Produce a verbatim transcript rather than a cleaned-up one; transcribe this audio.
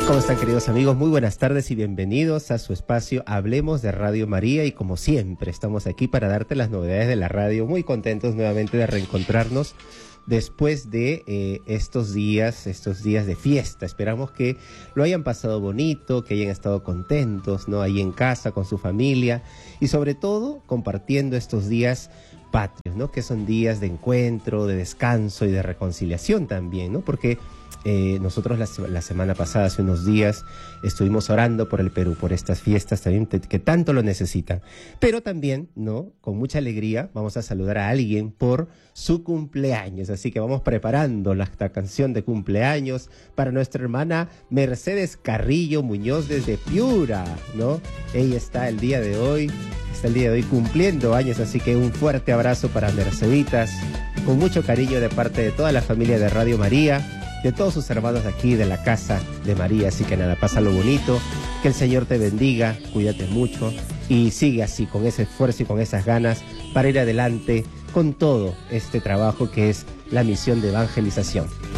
¿Cómo están, queridos amigos? Muy buenas tardes y bienvenidos a su espacio Hablemos de Radio María. Y como siempre, estamos aquí para darte las novedades de la radio. Muy contentos nuevamente de reencontrarnos después de eh, estos días, estos días de fiesta. Esperamos que lo hayan pasado bonito, que hayan estado contentos, ¿no? Ahí en casa, con su familia y sobre todo compartiendo estos días patrios, ¿no? Que son días de encuentro, de descanso y de reconciliación también, ¿no? Porque Eh, nosotros la, la semana pasada, hace unos días, estuvimos orando por el Perú, por estas fiestas también te, que tanto lo necesitan. Pero también, ¿no? Con mucha alegría vamos a saludar a alguien por su cumpleaños. Así que vamos preparando la, esta canción de cumpleaños para nuestra hermana Mercedes Carrillo Muñoz desde Piura, ¿no? Ella está el día de hoy, está el día de hoy cumpliendo años, así que un fuerte abrazo para Merceditas, con mucho cariño de parte de toda la familia de Radio María, de todos sus hermanos aquí de la casa de María. Así que nada, pásalo bonito, que el Señor te bendiga, cuídate mucho y sigue así con ese esfuerzo y con esas ganas para ir adelante con todo este trabajo que es la misión de evangelización.